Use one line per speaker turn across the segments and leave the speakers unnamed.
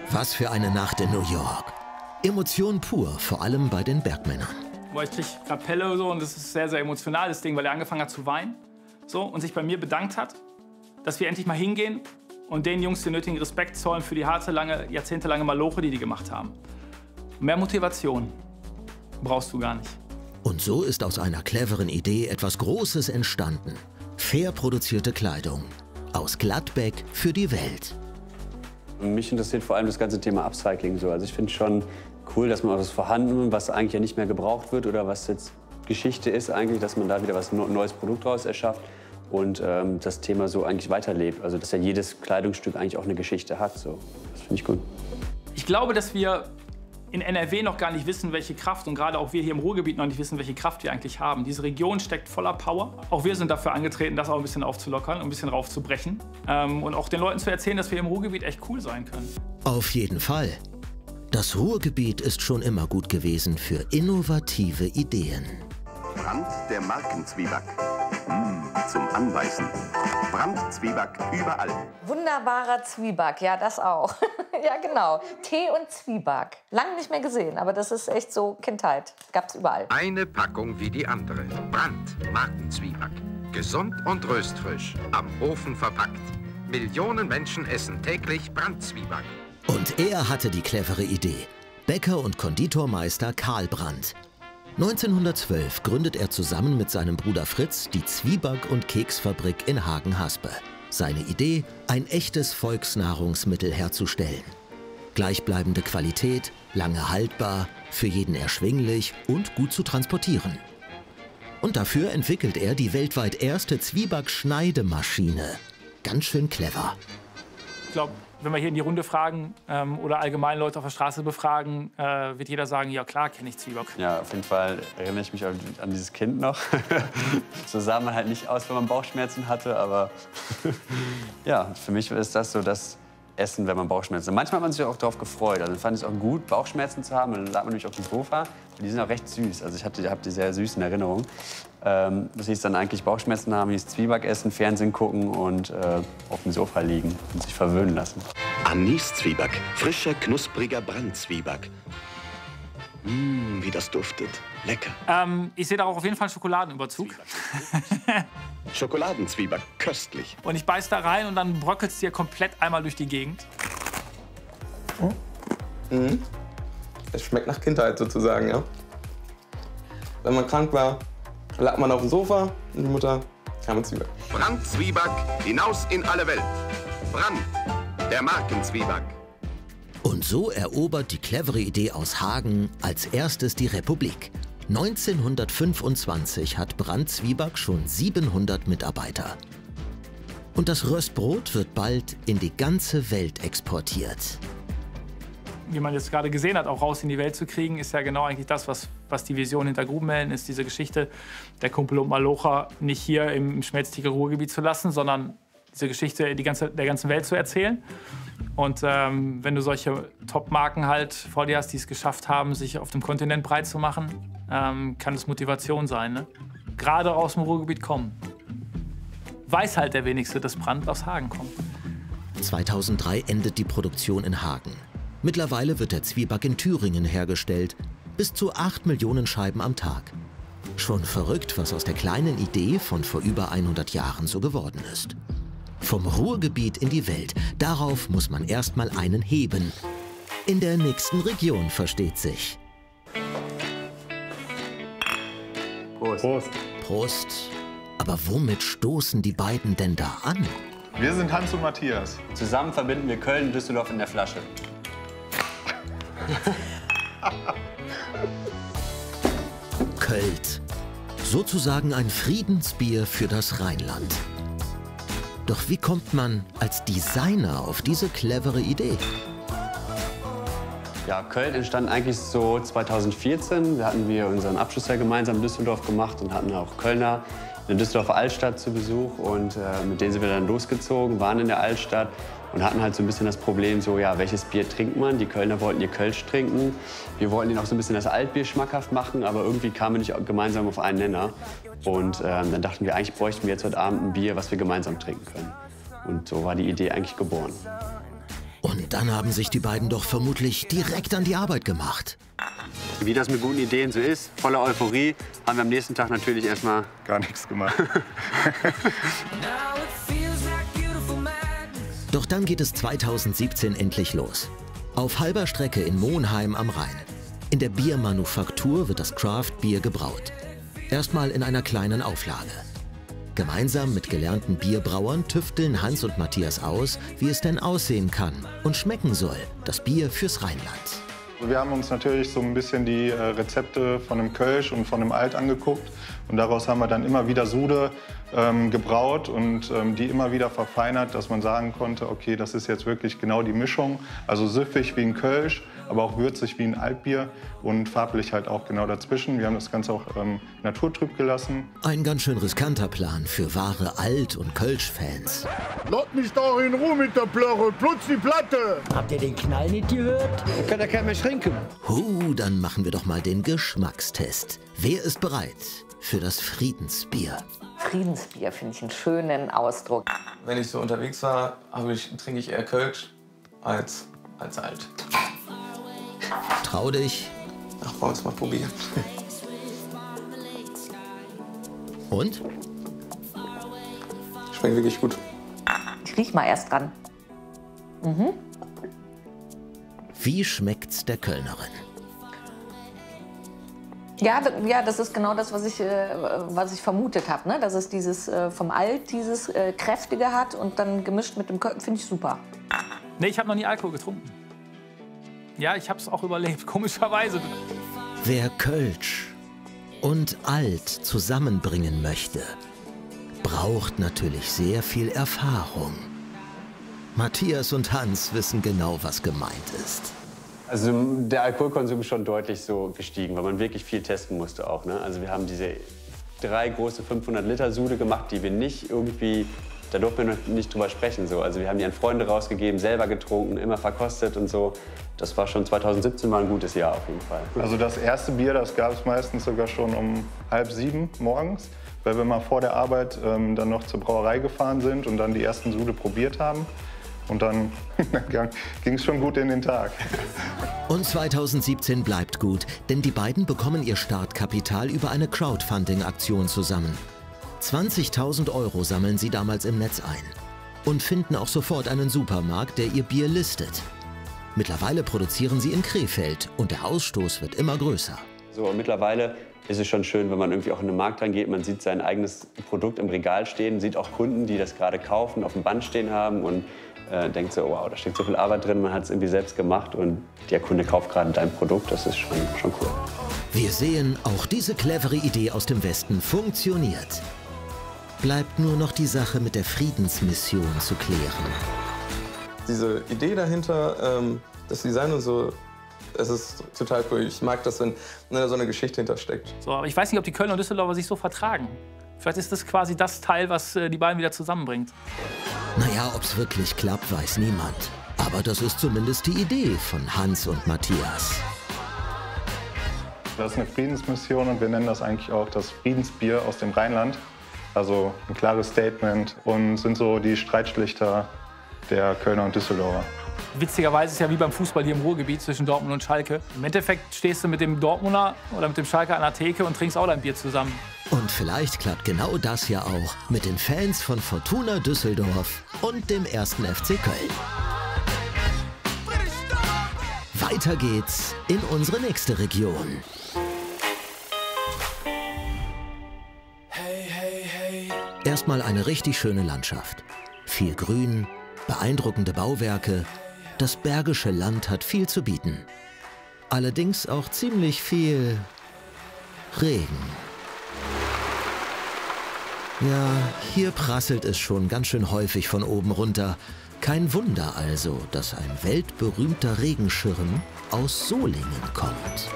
Was für eine Nacht in New York. Emotion pur, vor allem bei den Bergmännern.
Boah, ich krieg grad Pelle so, und das ist ein sehr, sehr emotionales Ding, weil er angefangen hat zu weinen so, und sich bei mir bedankt hat, dass wir endlich mal hingehen und den Jungs den nötigen Respekt zollen für die harte, jahrzehntelange Maloche, die gemacht haben. Mehr Motivation brauchst du gar nicht.
Und so ist aus einer cleveren Idee etwas Großes entstanden. Fair produzierte Kleidung. Aus Gladbeck für die Welt.
Mich interessiert vor allem das ganze Thema Upcycling. Also ich finde schon cool, dass man auch das Vorhandene, was eigentlich ja nicht mehr gebraucht wird oder was jetzt Geschichte ist eigentlich, dass man da wieder was neues Produkt draus erschafft und das Thema so eigentlich weiterlebt. Also dass ja jedes Kleidungsstück eigentlich auch eine Geschichte hat. So. Das finde ich gut.
Ich glaube, dass wir in NRW noch gar nicht wissen, welche Kraft, und gerade auch wir hier im Ruhrgebiet noch nicht wissen, welche Kraft wir eigentlich haben. Diese Region steckt voller Power. Auch wir sind dafür angetreten, das auch ein bisschen aufzulockern, ein bisschen raufzubrechen. Und auch den Leuten zu erzählen, dass wir im Ruhrgebiet echt cool sein können.
Auf jeden Fall. Das Ruhrgebiet ist schon immer gut gewesen für innovative Ideen.
Brand der Markenzwieback. Zum Anbeißen. Brandzwieback überall.
Wunderbarer Zwieback, ja, das auch. Ja, genau. Tee und Zwieback. Lang nicht mehr gesehen, aber das ist echt so Kindheit. Gab's überall.
Eine Packung wie die andere. Brand Markenzwieback. Gesund und röstfrisch. Am Ofen verpackt. Millionen Menschen essen täglich Brandzwieback.
Und er hatte die clevere Idee. Bäcker und Konditormeister Karl Brandt. 1912 gründet er zusammen mit seinem Bruder Fritz die Zwieback- und Keksfabrik in Hagen-Haspe. Seine Idee, ein echtes Volksnahrungsmittel herzustellen. Gleichbleibende Qualität, lange haltbar, für jeden erschwinglich und gut zu transportieren. Und dafür entwickelt er die weltweit erste Zwieback-Schneidemaschine. Ganz schön clever.
Ich glaube, wenn wir hier in die Runde fragen oder allgemein Leute auf der Straße befragen, wird jeder sagen, ja klar, kenne ich Zwieback.
Ja, auf jeden Fall erinnere ich mich an dieses Kind noch. So sah man halt nicht aus, wenn man Bauchschmerzen hatte, aber ja, für mich ist das so das Essen, wenn man Bauchschmerzen hat. Manchmal hat man sich auch darauf gefreut. Also fand ich es auch gut, Bauchschmerzen zu haben. Dann lag man nämlich auf dem Sofa. Die sind auch recht süß. Also ich habe die sehr süß in Erinnerung. Das hieß dann eigentlich Bauchschmerzen haben, hieß Zwieback essen, Fernsehen gucken und auf dem Sofa liegen und sich verwöhnen lassen.
Anis-Zwieback. Frischer, knuspriger Brandzwieback. Wie das duftet. Lecker.
Ich sehe da auch auf jeden Fall einen Schokoladenüberzug.
Schokoladenzwieback. Köstlich.
Und ich beiß da rein und dann bröckelt es dir komplett einmal durch die Gegend.
Es schmeckt nach Kindheit sozusagen, ja. Wenn man krank war, lag man auf dem Sofa und die Mutter kam mit Zwieback.
Brandzwieback hinaus in alle Welt. Brand, der Markenzwieback.
Und so erobert die clevere Idee aus Hagen als erstes die Republik. 1925 hat Brandzwieback schon 700 Mitarbeiter. Und das Röstbrot wird bald in die ganze Welt exportiert.
Wie man jetzt gerade gesehen hat, auch raus in die Welt zu kriegen, ist ja genau eigentlich das, was die Vision hinter Grubenhelden ist, diese Geschichte der Kumpel und Malocha nicht hier im Schmelztiegel Ruhrgebiet zu lassen, sondern diese Geschichte der ganzen Welt zu erzählen. Und wenn du solche Top-Marken halt vor dir hast, die es geschafft haben, sich auf dem Kontinent breit zu machen, kann es Motivation sein, ne? Gerade aus dem Ruhrgebiet kommen. Weiß halt der Wenigste, dass Brandt aus Hagen kommt.
2003 endet die Produktion in Hagen. Mittlerweile wird der Zwieback in Thüringen hergestellt, bis zu 8 Millionen Scheiben am Tag. Schon verrückt, was aus der kleinen Idee von vor über 100 Jahren so geworden ist. Vom Ruhrgebiet in die Welt, darauf muss man erst mal einen heben. In der nächsten Region, versteht sich.
Prost.
Prost.
Prost. Aber womit stoßen die beiden denn da an?
Wir sind Hans und Matthias.
Zusammen verbinden wir Köln und Düsseldorf in der Flasche.
Költ. Sozusagen ein Friedensbier für das Rheinland. Doch wie kommt man als Designer auf diese clevere Idee?
Ja, Köln entstand eigentlich so 2014. Da hatten wir unseren Abschluss ja gemeinsam in Düsseldorf gemacht und hatten auch Kölner in der Düsseldorfer Altstadt zu Besuch. Und mit denen sind wir dann losgezogen, waren in der Altstadt und hatten halt so ein bisschen das Problem, so, ja, welches Bier trinkt man? Die Kölner wollten ihr Kölsch trinken. Wir wollten ihnen auch so ein bisschen das Altbier schmackhaft machen, aber irgendwie kamen wir nicht gemeinsam auf einen Nenner. Und dann dachten wir, eigentlich bräuchten wir jetzt heute Abend ein Bier, was wir gemeinsam trinken können. Und so war die Idee eigentlich geboren.
Und Und dann haben sich die beiden doch vermutlich direkt an die Arbeit gemacht.
Wie das mit guten Ideen so ist, voller Euphorie, haben wir am nächsten Tag natürlich erstmal
Gar nichts gemacht.
Doch dann geht es 2017 endlich los. Auf halber Strecke in Monheim am Rhein. In der Biermanufaktur wird das Craft-Bier gebraut. Erstmal in einer kleinen Auflage. Gemeinsam mit gelernten Bierbrauern tüfteln Hans und Matthias aus, wie es denn aussehen kann und schmecken soll, das Bier fürs Rheinland.
Wir haben uns natürlich so ein bisschen die Rezepte von dem Kölsch und von dem Alt angeguckt. Und daraus haben wir dann immer wieder Sude gebraut und die immer wieder verfeinert, dass man sagen konnte, okay, das ist jetzt wirklich genau die Mischung. Also süffig wie ein Kölsch, aber auch würzig wie ein Altbier und farblich halt auch genau dazwischen. Wir haben das Ganze auch naturtrüb gelassen.
Ein ganz schön riskanter Plan für wahre Alt- und Kölsch-Fans.
Lass mich doch in Ruhe mit der Plörre, plutz die Platte!
Habt ihr den Knall nicht gehört?
Da kann ja keiner mehr trinken.
Dann machen wir doch mal den Geschmackstest. Wer ist bereit für das Friedensbier?
Friedensbier finde ich einen schönen Ausdruck.
Wenn ich so unterwegs war, trinke ich eher Kölsch als Alt.
Trau dich.
Ach, wollen wir es mal probieren.
Und?
Schmeckt wirklich gut.
Ich riech mal erst dran.
Wie schmeckt's der Kölnerin?
Ja, das ist genau das, was ich vermutet habe. Ne? Dass es dieses vom Alt, dieses Kräftige hat und dann gemischt mit dem Köln, finde ich super.
Nee, ich habe noch nie Alkohol getrunken. Ja, ich habe es auch überlebt, komischerweise.
Wer Kölsch und Alt zusammenbringen möchte, braucht natürlich sehr viel Erfahrung. Matthias und Hans wissen genau, was gemeint ist.
Also der Alkoholkonsum ist schon deutlich so gestiegen, weil man wirklich viel testen musste auch. Ne? Also wir haben diese 3 große 500-Liter-Sude gemacht, die wir nicht irgendwie, da durften wir noch nicht drüber sprechen. So. Also wir haben die an Freunde rausgegeben, selber getrunken, immer verkostet und so. Das war schon 2017 war ein gutes Jahr auf jeden Fall.
Also das erste Bier, das gab es meistens sogar schon um 6:30 morgens, weil wir mal vor der Arbeit dann noch zur Brauerei gefahren sind und dann die ersten Sude probiert haben. Und dann ging es schon gut in den Tag.
Und 2017 bleibt gut, denn die beiden bekommen ihr Startkapital über eine Crowdfunding-Aktion zusammen. 20.000 € sammeln sie damals im Netz ein und finden auch sofort einen Supermarkt, der ihr Bier listet. Mittlerweile produzieren sie in Krefeld und der Ausstoß wird immer größer.
So, mittlerweile ist es schon schön, wenn man irgendwie auch in den Markt reingeht. Man sieht sein eigenes Produkt im Regal stehen, sieht auch Kunden, die das gerade kaufen, auf dem Band stehen haben und denkt so, wow, da steckt so viel Arbeit drin, man hat es irgendwie selbst gemacht und der Kunde kauft gerade dein Produkt, das ist schon cool.
Wir sehen, auch diese clevere Idee aus dem Westen funktioniert. Bleibt nur noch die Sache mit der Friedensmission zu klären.
Diese Idee dahinter, das Design und so, es ist total cool. Ich mag das, wenn so eine Geschichte hintersteckt.
So, aber ich weiß nicht, ob die Kölner und Düsseldorfer sich so vertragen. Vielleicht ist das quasi das Teil, was die beiden wieder zusammenbringt.
Naja, ob's wirklich klappt, weiß niemand. Aber das ist zumindest die Idee von Hans und Matthias.
Das ist eine Friedensmission und wir nennen das eigentlich auch das Friedensbier aus dem Rheinland. Also ein klares Statement und sind so die Streitschlichter der Kölner und Düsseldorfer.
Witzigerweise ist es ja wie beim Fußball hier im Ruhrgebiet zwischen Dortmund und Schalke. Im Endeffekt stehst du mit dem Dortmunder oder mit dem Schalker an der Theke und trinkst auch dein Bier zusammen.
Und vielleicht klappt genau das ja auch mit den Fans von Fortuna Düsseldorf und dem 1. FC Köln. Weiter geht's in unsere nächste Region. Erstmal eine richtig schöne Landschaft. Viel Grün, beeindruckende Bauwerke. Das Bergische Land hat viel zu bieten. Allerdings auch ziemlich viel Regen. Ja, hier prasselt es schon ganz schön häufig von oben runter. Kein Wunder also, dass ein weltberühmter Regenschirm aus Solingen kommt.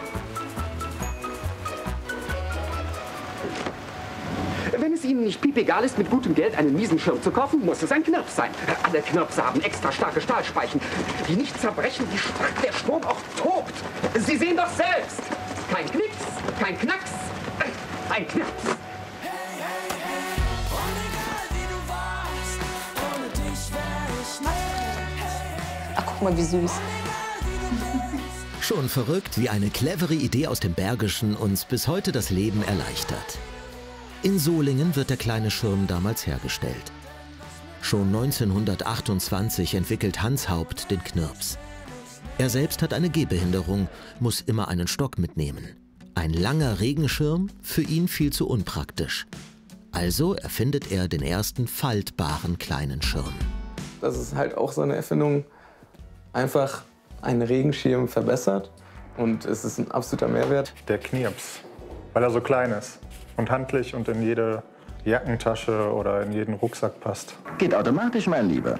Wenn es Ihnen nicht piepegal ist, mit gutem Geld einen miesen Schirm zu kaufen, muss es ein Knirps sein. Alle Knirpse haben extra starke Stahlspeichen, die nicht zerbrechen, wie stark der Strom auch tobt. Sie sehen doch selbst. Kein Knicks, kein Knacks, ein Knirps.
Ach, guck mal, wie süß.
Schon verrückt, wie eine clevere Idee aus dem Bergischen uns bis heute das Leben erleichtert. In Solingen wird der kleine Schirm damals hergestellt. Schon 1928 entwickelt Hans Haupt den Knirps. Er selbst hat eine Gehbehinderung, muss immer einen Stock mitnehmen. Ein langer Regenschirm, für ihn viel zu unpraktisch. Also erfindet er den ersten faltbaren kleinen Schirm.
Das ist halt auch so eine Erfindung, einfach einen Regenschirm verbessert und es ist ein absoluter Mehrwert.
Der Knirps, weil er so klein ist und handlich und in jede Jackentasche oder in jeden Rucksack passt.
Geht automatisch, mein Lieber.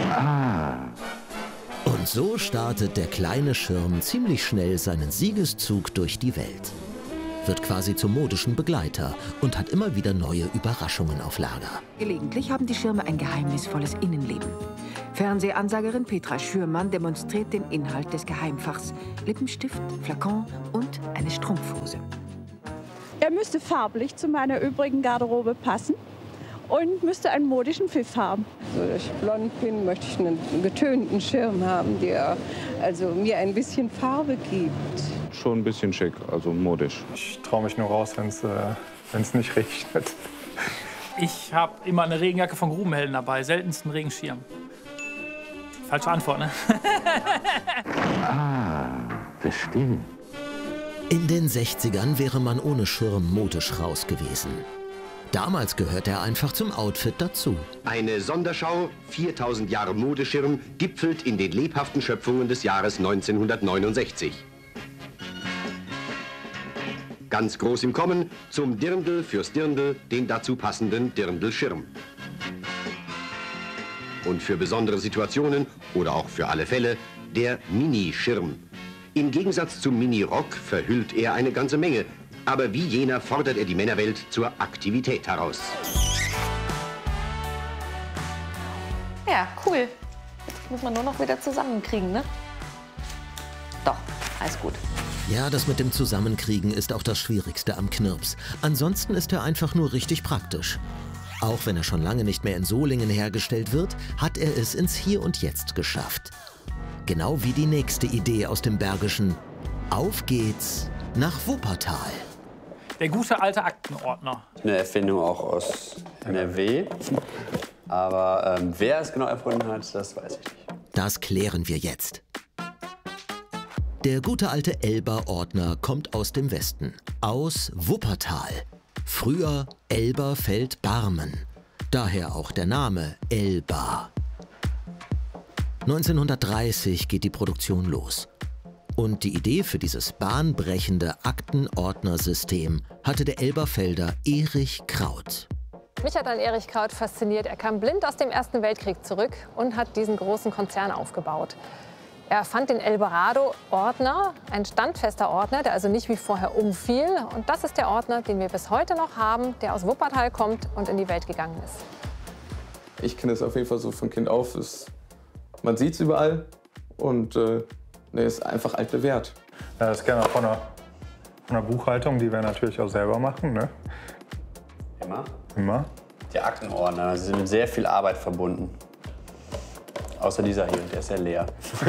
Und so startet der kleine Schirm ziemlich schnell seinen Siegeszug durch die Welt. Wird quasi zum modischen Begleiter und hat immer wieder neue Überraschungen auf Lager.
Gelegentlich haben die Schirme ein geheimnisvolles Innenleben. Fernsehansagerin Petra Schürmann demonstriert den Inhalt des Geheimfachs. Lippenstift, Flakon und eine Strumpfhose.
Er müsste farblich zu meiner übrigen Garderobe passen und müsste einen modischen Pfiff haben.
So, dass ich blond bin, möchte ich einen getönten Schirm haben, der also mir ein bisschen Farbe gibt.
Schon ein bisschen schick, also modisch.
Ich traue mich nur raus, wenn es nicht regnet.
Ich habe immer eine Regenjacke von Grubenhelden dabei, seltensten Regenschirm. Falsche Antwort, ne?
Verstehe.
In den 60ern wäre man ohne Schirm modisch raus gewesen. Damals gehört er einfach zum Outfit dazu.
Eine Sonderschau, 4000 Jahre Modeschirm, gipfelt in den lebhaften Schöpfungen des Jahres 1969. Ganz groß im Kommen, zum Dirndl fürs Dirndl, den dazu passenden Dirndlschirm. Und für besondere Situationen oder auch für alle Fälle der Mini-Schirm. Im Gegensatz zum Mini-Rock verhüllt er eine ganze Menge, aber wie jener fordert er die Männerwelt zur Aktivität heraus.
Ja, cool. Jetzt muss man nur noch wieder zusammenkriegen, ne? Doch, alles gut.
Ja, das mit dem Zusammenkriegen ist auch das Schwierigste am Knirps. Ansonsten ist er einfach nur richtig praktisch. Auch wenn er schon lange nicht mehr in Solingen hergestellt wird, hat er es ins Hier und Jetzt geschafft. Genau wie die nächste Idee aus dem Bergischen. Auf geht's nach Wuppertal.
Der gute alte Aktenordner.
Eine Erfindung auch aus NRW. Aber wer es genau erfunden hat, das weiß ich nicht.
Das klären wir jetzt. Der gute alte Elber-Ordner kommt aus dem Westen, aus Wuppertal. Früher Elberfeld-Barmen. Daher auch der Name Elba. 1930 geht die Produktion los. Und die Idee für dieses bahnbrechende Aktenordnersystem hatte der Elberfelder Erich Kraut.
Mich hat an Erich Kraut fasziniert. Er kam blind aus dem Ersten Weltkrieg zurück und hat diesen großen Konzern aufgebaut. Er erfand den Eldorado-Ordner, ein standfester Ordner, der also nicht wie vorher umfiel. Und das ist der Ordner, den wir bis heute noch haben, der aus Wuppertal kommt und in die Welt gegangen ist.
Ich kenne es auf jeden Fall so von Kind auf. Man sieht es überall und ist einfach altbewährt.
Ja, das kennen wir von einer Buchhaltung, die wir natürlich auch selber machen. Ne?
Immer?
Immer.
Die Aktenordner sind mit sehr viel Arbeit verbunden. Außer dieser hier, der ist ja leer.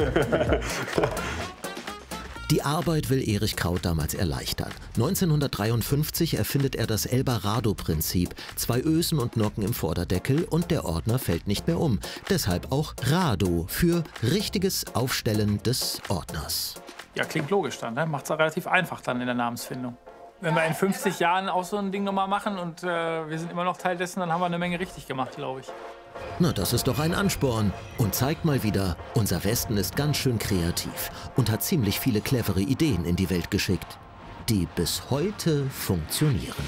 Die Arbeit will Erich Kraut damals erleichtern. 1953 erfindet er das Eldorado-Prinzip. 2 Ösen und Nocken im Vorderdeckel und der Ordner fällt nicht mehr um. Deshalb auch Rado für richtiges Aufstellen des Ordners.
Ja, klingt logisch dann, ne? Macht es relativ einfach dann in der Namensfindung. Wenn wir in 50 Jahren auch so ein Ding nochmal machen und wir sind immer noch Teil dessen, dann haben wir eine Menge richtig gemacht, glaube ich.
Na, das ist doch ein Ansporn und zeigt mal wieder, unser Westen ist ganz schön kreativ und hat ziemlich viele clevere Ideen in die Welt geschickt, die bis heute funktionieren.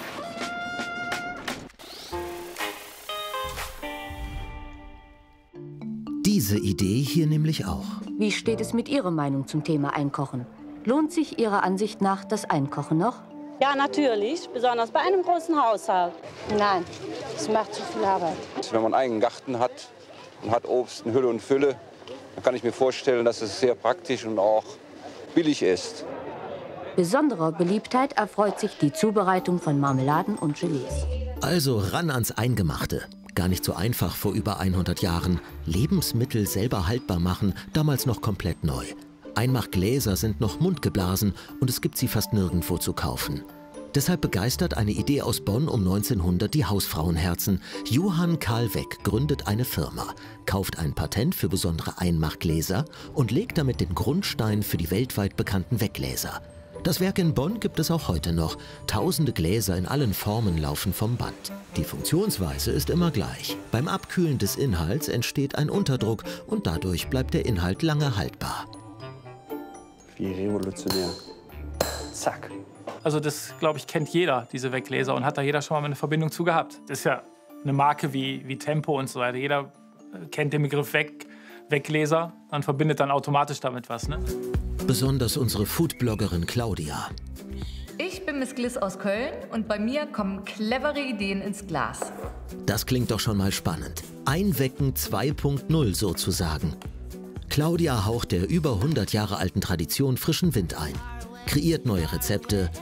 Diese Idee hier nämlich auch.
Wie steht es mit Ihrer Meinung zum Thema Einkochen? Lohnt sich Ihrer Ansicht nach das Einkochen noch?
Ja, natürlich, besonders bei einem großen Haushalt. Nein, es macht zu viel Arbeit.
Wenn man einen eigenen Garten hat und hat Obst in Hülle und Fülle, dann kann ich mir vorstellen, dass es sehr praktisch und auch billig ist.
Besonderer Beliebtheit erfreut sich die Zubereitung von Marmeladen und Gelees.
Also ran ans Eingemachte. Gar nicht so einfach vor über 100 Jahren. Lebensmittel selber haltbar machen, damals noch komplett neu. Einmachgläser sind noch mundgeblasen und es gibt sie fast nirgendwo zu kaufen. Deshalb begeistert eine Idee aus Bonn um 1900 die Hausfrauenherzen. Johann Karl Weck gründet eine Firma, kauft ein Patent für besondere Einmachgläser und legt damit den Grundstein für die weltweit bekannten Weggläser. Das Werk in Bonn gibt es auch heute noch. Tausende Gläser in allen Formen laufen vom Band. Die Funktionsweise ist immer gleich. Beim Abkühlen des Inhalts entsteht ein Unterdruck und dadurch bleibt der Inhalt lange haltbar.
Wie revolutionär. Zack.
Also das, glaube ich, kennt jeder, diese Weggläser, und hat da jeder schon mal eine Verbindung zu gehabt. Das ist ja eine Marke wie Tempo und so weiter. Jeder kennt den Begriff Weggläser, man verbindet dann automatisch damit was, ne?
Besonders unsere Foodbloggerin Claudia.
Ich bin Miss Gliss aus Köln und bei mir kommen clevere Ideen ins Glas.
Das klingt doch schon mal spannend. Einwecken 2.0 sozusagen. Claudia haucht der über 100 Jahre alten Tradition frischen Wind ein, kreiert neue Rezepte,